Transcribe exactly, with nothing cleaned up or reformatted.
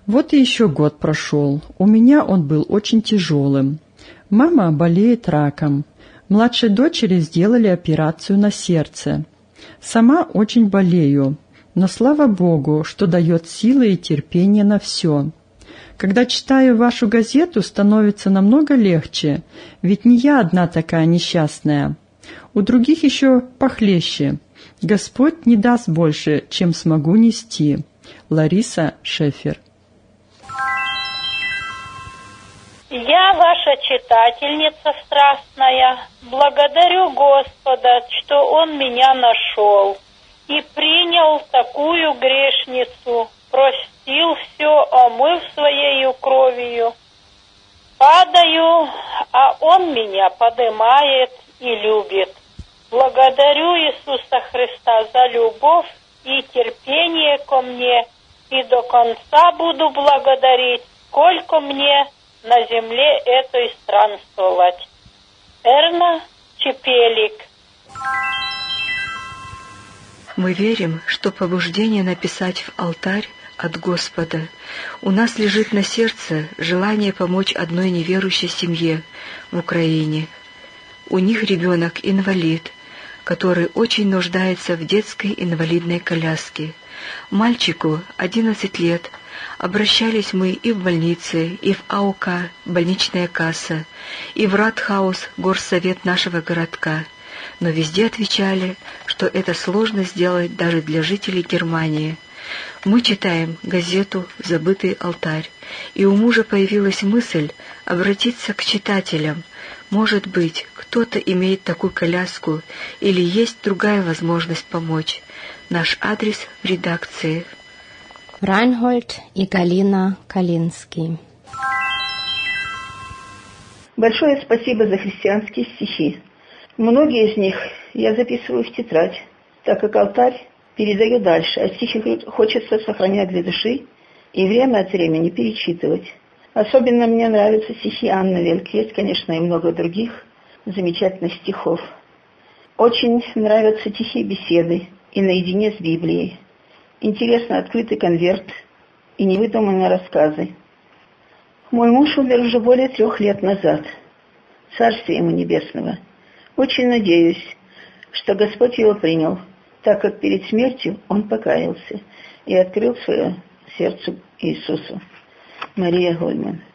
Вот и еще год прошел. У меня он был очень тяжелым. Мама болеет раком. Младшей дочери сделали операцию на сердце. Сама очень болею, но слава Богу, что дает силы и терпение на все. Когда читаю вашу газету, становится намного легче, ведь не я одна такая несчастная. У других еще похлеще. Господь не даст больше, чем смогу нести. Лариса Шефер. Я, ваша читательница страстная, благодарю Господа, что Он меня нашел и принял такую грешницу, простил все, омыв Своею кровью. Падаю, а Он меня подымает и любит. Благодарю Иисуса Христа за любовь и терпение ко мне, и до конца буду благодарить, сколько мне на земле этой странствовать. Эрна Чепелик. Мы верим, что побуждение написать в алтарь от Господа. У нас лежит на сердце желание помочь одной неверующей семье в Украине. У них ребенок инвалид, который очень нуждается в детской инвалидной коляске. Мальчику одиннадцать лет. Обращались мы и в больнице, и в АОК, больничная касса, и в Ратхаус, горсовет нашего городка. Но везде отвечали, что это сложно сделать даже для жителей Германии. Мы читаем газету «Забытый алтарь», и у мужа появилась мысль обратиться к читателям. Может быть, кто-то имеет такую коляску или есть другая возможность помочь. Наш адрес в редакции. Райнхольд и Галина Калинский. Большое спасибо за христианские стихи. Многие из них я записываю в тетрадь, так как алтарь передаю дальше, а стихи хочется сохранять для души и время от времени перечитывать. Особенно мне нравятся стихи Анны Вельк. Есть, конечно, и много других замечательных стихов. Очень нравятся тихие беседы и наедине с Библией. Интересно открытый конверт и невыдуманные рассказы. Мой муж умер уже более трех лет назад. Царствие ему небесного. Очень надеюсь, что Господь его принял, так как перед смертью он покаялся и открыл свое сердце Иисусу. Мария Гольман.